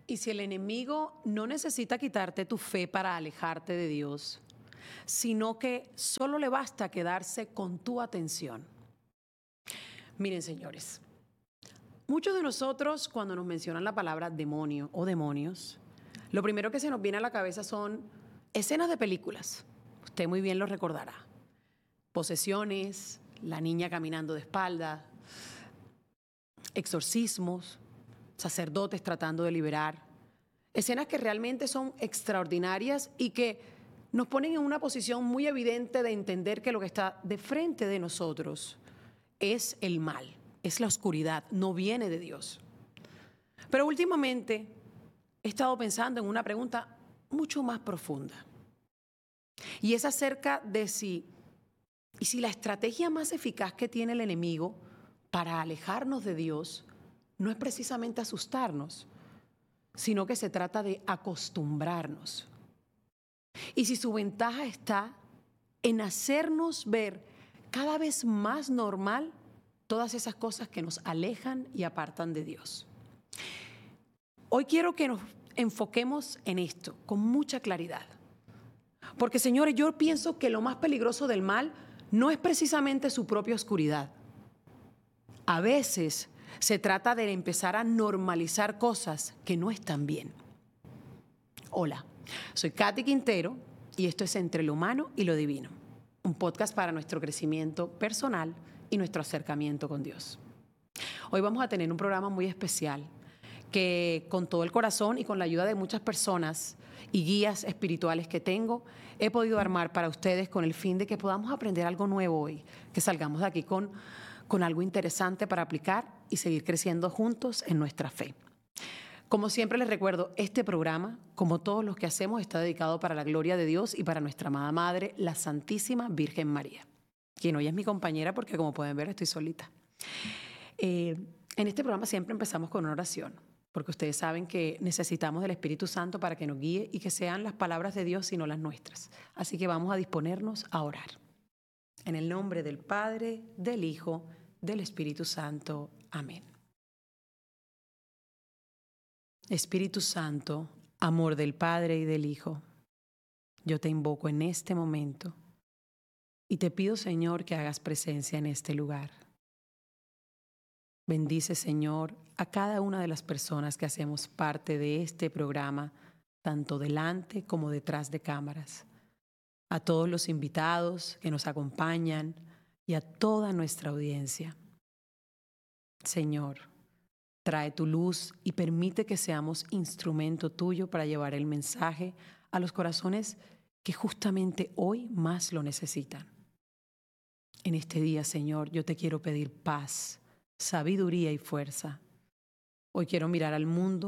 Y si el enemigo no necesita quitarte tu fe para alejarte de Dios, sino que solo le basta quedarse con tu atención. Miren, señores, muchos de nosotros cuando nos mencionan la palabra demonio o demonios, lo primero que se nos viene a la cabeza son escenas de películas. Usted muy bien lo recordará. Posesiones, la niña caminando de espalda, exorcismos, sacerdotes tratando de liberar. Escenas que realmente son extraordinarias y que nos ponen en una posición muy evidente de entender que lo que está de frente de nosotros es el mal, es la oscuridad, no viene de Dios. Pero últimamente he estado pensando en una pregunta mucho más profunda. Y es acerca de si la estrategia más eficaz que tiene el enemigo para alejarnos de Dios no es precisamente asustarnos, sino que se trata de acostumbrarnos. Y si su ventaja está en hacernos ver cada vez más normal todas esas cosas que nos alejan y apartan de Dios. Hoy quiero que nos enfoquemos en esto con mucha claridad. Porque, señores, yo pienso que lo más peligroso del mal no es precisamente su propia oscuridad. A veces se trata de empezar a normalizar cosas que no están bien. Hola, soy Katy Quintero y esto es Entre lo Humano y lo Divino, un podcast para nuestro crecimiento personal y nuestro acercamiento con Dios. Hoy vamos a tener un programa muy especial que con todo el corazón y con la ayuda de muchas personas y guías espirituales que tengo, he podido armar para ustedes con el fin de que podamos aprender algo nuevo hoy, que salgamos de aquí con algo interesante para aplicar y seguir creciendo juntos en nuestra fe. Como siempre les recuerdo, este programa, como todos los que hacemos, está dedicado para la gloria de Dios y para nuestra amada Madre, la Santísima Virgen María, quien hoy es mi compañera porque, como pueden ver, estoy solita. En este programa siempre empezamos con una oración, porque ustedes saben que necesitamos del Espíritu Santo para que nos guíe y que sean las palabras de Dios y no las nuestras. Así que vamos a disponernos a orar. En el nombre del Padre, del Hijo, del Espíritu Santo. Amén. Espíritu Santo, amor del Padre y del Hijo, yo te invoco en este momento y te pido, Señor, que hagas presencia en este lugar. Bendice, Señor, a cada una de las personas que hacemos parte de este programa, tanto delante como detrás de cámaras, a todos los invitados que nos acompañan y a toda nuestra audiencia. Señor, trae tu luz y permite que seamos instrumento tuyo para llevar el mensaje a los corazones que justamente hoy más lo necesitan. En este día, Señor, yo te quiero pedir paz, sabiduría y fuerza. Hoy quiero mirar al mundo